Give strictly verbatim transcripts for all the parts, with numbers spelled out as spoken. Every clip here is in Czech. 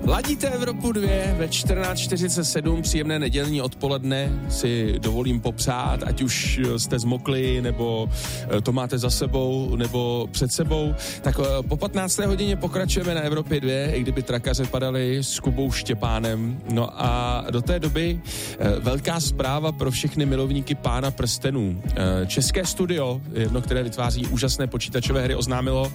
Ladíte Evropu dvě ve čtrnáct čtyřicet sedm, příjemné nedělní odpoledne si dovolím popřát, ať už jste zmokli, nebo to máte za sebou, nebo před sebou. Tak po patnácté hodině pokračujeme na Evropě dvě, i kdyby trakaře padaly s Kubou Štěpánem. No a do té doby velká zpráva pro všechny milovníky Pána prstenů. České studio, jedno, které vytváří úžasné počítačové hry, oznámilo,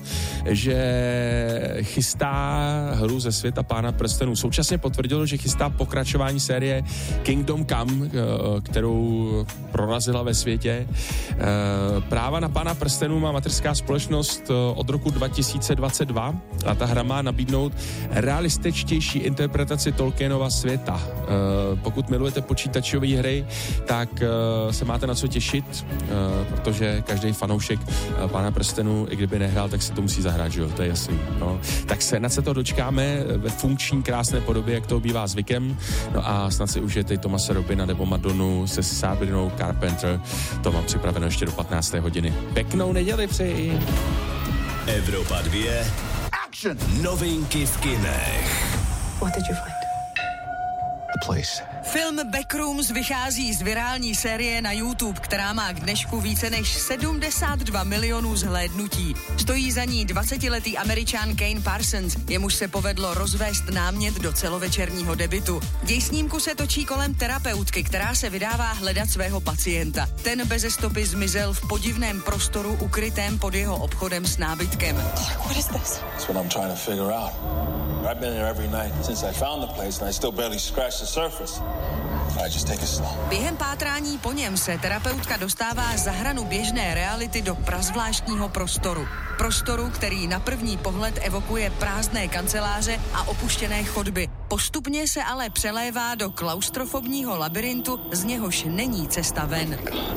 že chystá hru ze světa Pána prstenů. Současně potvrdilo, že chystá pokračování série Kingdom Come, kterou prorazila ve světě. Práva na Pána prstenů má mateřská společnost od roku dva tisíce dvacet dva a ta hra má nabídnout realističtější interpretaci Tolkienova světa. Pokud milujete počítačové hry, tak se máte na co těšit, protože každý fanoušek Pána prstenů, i kdyby nehrál, tak si to musí zahrát, že jo, to je jasný. No. Tak se na se to dočkáme ve funkční krásné podobě, jak to bývá zvykem. No a snad si užijete Thomase Robina nebo Madonu se Sabrinou Carpenter. To mám připraveno ještě do patnácté hodiny. Pěknou neděli přeji. Evropa dvě. Action! Novinky v kinech. What did you find? The place. Film Backrooms vychází z virální série na YouTube, která má k dnešku více než sedmdesát dva milionů zhlédnutí. Stojí za ní dvacetiletý Američan Kane Parsons, jemuž se povedlo rozvést námět do celovečerního debutu. Děj snímku se točí kolem terapeutky, která se vydává hledat svého pacienta. Ten beze stopy zmizel v podivném prostoru ukrytém pod jeho obchodem s nábytkem. What is this? That's what I'm trying to figure out. I've been there every night since I found the place and I still barely scratched the surface. I just take it slow. Během pátrání po něm se terapeutka dostává za hranu běžné reality do prazvláštního prostoru. Prostoru, který na první pohled evokuje prázdné kanceláře a opuštěné chodby. Postupně se ale přelévá do klaustrofobního labirintu, z něhož není cesta ven.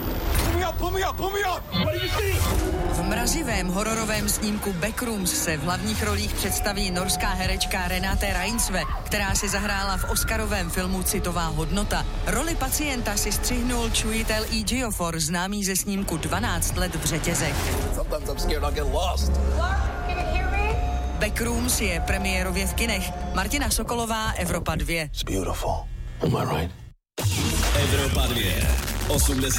V mrazivém hororovém snímku Backrooms se v hlavních rolích představí norská herečka Renate Reinsve, která si zahrála v oscarovém filmu Citová hodnota. Roli pacienta si střihnul Chiwetel Ejiofor, známý ze snímku dvanáct let v řetězech. Backrooms je premiérově v kinech. Martina Sokolová, Evropa dvě. It's beautiful. Am I right? Evropa dvě. osmdesát